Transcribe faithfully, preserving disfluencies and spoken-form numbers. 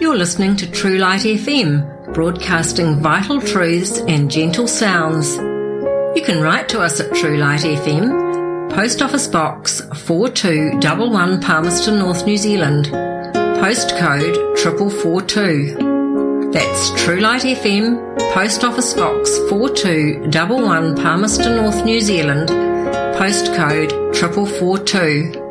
You're listening to True Light F M, broadcasting vital truths and gentle sounds. You can write to us at True Light F M, Post Office Box four two one one, Palmerston North, New Zealand. Postcode triple four two. That's True Light F M, Post Office Box four two one one, Palmerston North, New Zealand. Postcode triple four two.